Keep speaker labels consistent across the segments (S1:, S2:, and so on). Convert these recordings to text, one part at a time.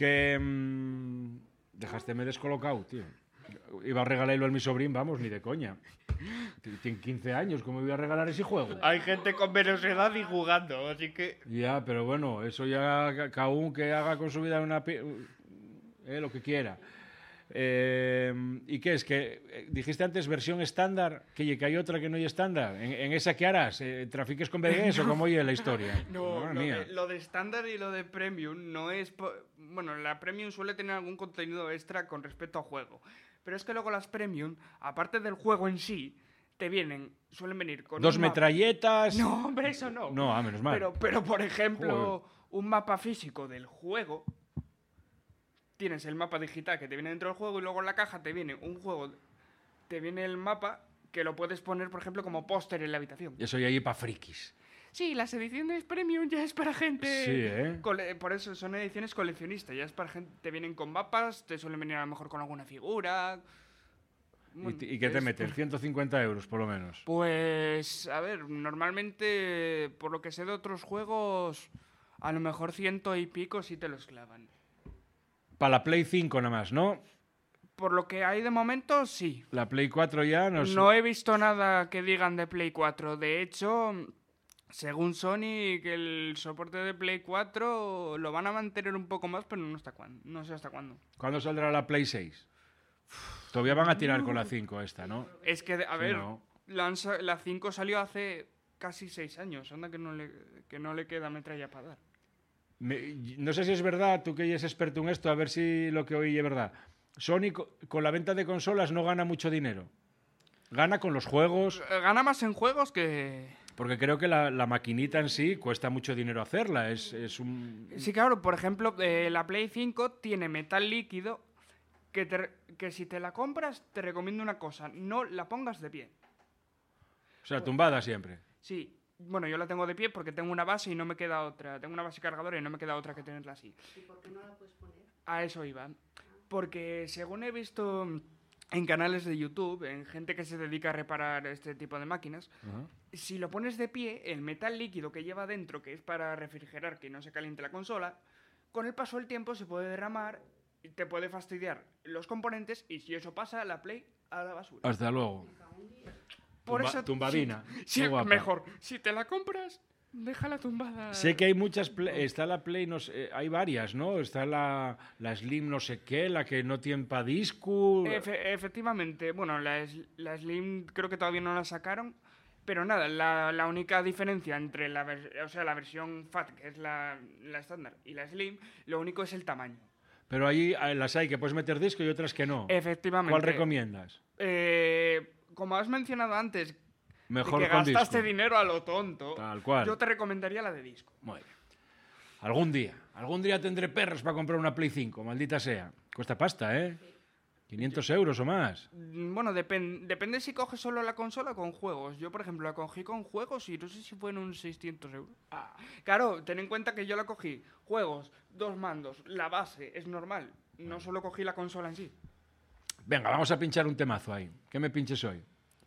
S1: Que dejásteme descolocado, tío. Iba a regalarlo a mi sobrín, vamos, ni de coña. Tiene 15 años, ¿cómo voy a regalar ese juego?
S2: Hay gente con menos edad y jugando, así que...
S1: Ya, pero bueno, eso ya cada uno que haga con su vida lo que quiera. ¿Y qué es? Que dijiste antes versión estándar, que hay otra que no hay estándar. ¿En esa qué harás? ¿Trafiques con BDS o cómo oye la historia?
S2: No, lo de estándar y lo de premium no es... Bueno, la premium suele tener algún contenido extra con respecto al juego. Pero es que luego las premium, aparte del juego en sí, suelen venir con...
S1: ¿Dos metralletas?
S2: No, hombre, eso no.
S1: No, menos mal.
S2: Pero por ejemplo, un mapa físico del juego... Tienes el mapa digital que te viene dentro del juego y luego en la caja te viene el mapa que lo puedes poner, por ejemplo, como póster en la habitación.
S1: Eso ya ahí para frikis.
S2: Sí, las ediciones premium ya es para gente...
S1: Sí, ¿eh?
S2: Por eso son ediciones coleccionistas, ya es para gente... Te vienen con mapas, te suelen venir a lo mejor con alguna figura...
S1: ¿Y qué te meten? 150 euros, por lo menos.
S2: Pues, a ver, normalmente, por lo que sé de otros juegos, a lo mejor 100 y pico sí te los clavan.
S1: Para la Play 5 nada más, ¿no?
S2: Por lo que hay de momento, sí.
S1: La Play 4 ya no sé.
S2: No he visto nada que digan de Play 4. De hecho, según Sony, que el soporte de Play 4 lo van a mantener un poco más, pero no sé hasta cuándo.
S1: ¿Cuándo saldrá la Play 6? Todavía van a tirar con la 5 esta, ¿no?
S2: Es que, a
S1: Sí,
S2: ver,
S1: no.
S2: la 5 salió hace casi 6 años. Anda que no le queda metralla para dar.
S1: No sé si es verdad, tú que eres experto en esto, a ver si lo que oí es verdad. Sony con la venta de consolas no gana mucho dinero. Gana con los juegos.
S2: Gana más en juegos que...
S1: Porque creo que la maquinita en sí cuesta mucho dinero hacerla. Es un...
S2: Sí, claro, por ejemplo, la Play 5 tiene metal líquido que si te la compras te recomiendo una cosa, no la pongas de pie.
S1: O sea, tumbada siempre.
S2: Sí. Bueno, yo la tengo de pie porque tengo una base y no me queda otra. Tengo una base cargadora y no me queda otra que tenerla así.
S3: ¿Y por qué no la puedes poner?
S2: A eso iba. Porque según he visto en canales de YouTube, en gente que se dedica a reparar este tipo de máquinas, si lo pones de pie, el metal líquido que lleva dentro, que es para refrigerar que no se caliente la consola, con el paso del tiempo se puede derramar y te puede fastidiar los componentes y si eso pasa, la Play a la basura.
S1: Hasta luego.
S2: Por eso,
S1: tumbadina.
S2: Sí,
S1: Qué guapa.
S2: mejor. Si te la compras, déjala tumbada.
S1: Sé que hay muchas está la Play, no sé, hay varias, ¿no? Está la Slim no sé qué, la que no tiene pa' disco.
S2: Efectivamente, bueno, la Slim creo que todavía no la sacaron, pero nada, la única diferencia entre la versión FAT, que es la estándar, y la Slim, lo único es el tamaño.
S1: Pero ahí las hay que puedes meter disco y otras que no.
S2: Efectivamente.
S1: ¿Cuál recomiendas?
S2: Como has mencionado antes,
S1: Mejor
S2: que
S1: con
S2: gastaste
S1: disco.
S2: dinero a lo tonto,
S1: Tal cual.
S2: yo te recomendaría la de disco.
S1: Muy bien. Algún día tendré perros para comprar una Play 5, maldita sea. Cuesta pasta, ¿eh? 500 euros o más.
S2: Bueno, depende si coges solo la consola o con juegos. Yo, por ejemplo, la cogí con juegos y no sé si fueron unos 600 euros. Claro, ten en cuenta que yo la cogí. Juegos, 2 mandos, la base, es normal. No solo cogí la consola en sí.
S1: Venga, vamos a pinchar un temazo ahí. ¿Qué me pinches hoy?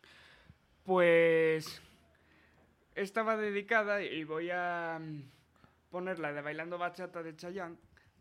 S2: Pues... Esta va dedicada y voy a ponerla de Bailando Bachata de Chayanne.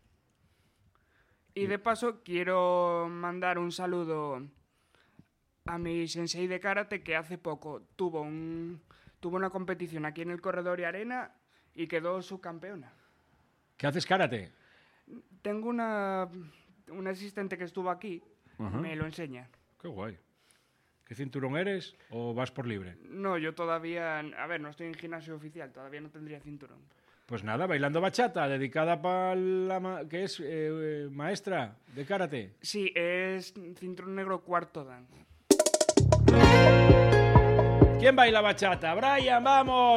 S2: Y de paso quiero mandar un saludo a mi sensei de karate que hace poco tuvo una competición aquí en el Corredor y Arena y quedó subcampeona.
S1: ¿Qué haces karate?
S2: Tengo una asistente que estuvo aquí, me lo enseña.
S1: Qué guay. ¿Qué cinturón eres o vas por libre?
S2: No, yo todavía... A ver, no estoy en gimnasio oficial, todavía no tendría cinturón.
S1: Pues nada, Bailando Bachata, dedicada para la... ¿Qué es? ¿Maestra de karate?
S2: Sí, es cinturón negro cuarto dan.
S1: ¿Quién baila bachata? ¡Brian, vamos!